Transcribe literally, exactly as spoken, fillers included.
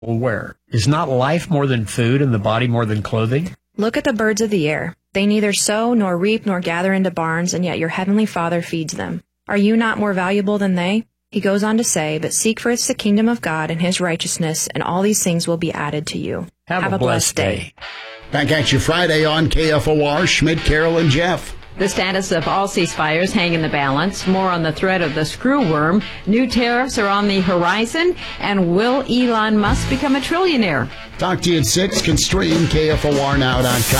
will wear. Is not life more than food and the body more than clothing? Look at the birds of the air. They neither sow nor reap nor gather into barns, and yet your heavenly Father feeds them. Are you not more valuable than they? He goes on to say, but seek first the kingdom of God and his righteousness, and all these things will be added to you. Have, Have a, a blessed day. day. Back at you Friday on K F O R, Schmidt, Carol, and Jeff. The status of all ceasefires hang in the balance. More on the threat of the screwworm. New tariffs are on the horizon. And will Elon Musk become a trillionaire? Talk to you at six. Can stream K F O R now dot com.